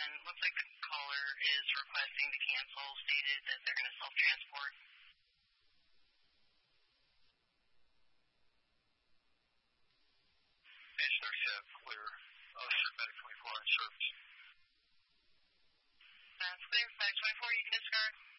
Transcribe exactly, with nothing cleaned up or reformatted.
seven. Looks like the caller is requesting to cancel, stated that they're going to self-transport. Page thirty-seven, clear. Oh, Medic twenty-four in service. That's clear. Medic twenty-four, you can discard.